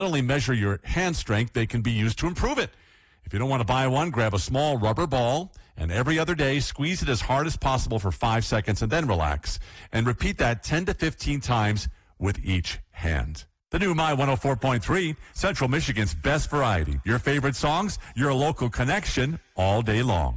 only measure your hand strength, they can be used to improve it. If you don't want to buy one, grab a small rubber ball and every other day squeeze it as hard as possible for 5 seconds and then relax. And repeat that 10 to 15 times with each hand. The new My 104.3, Central Michigan's best variety. Your favorite songs, your local connection all day long.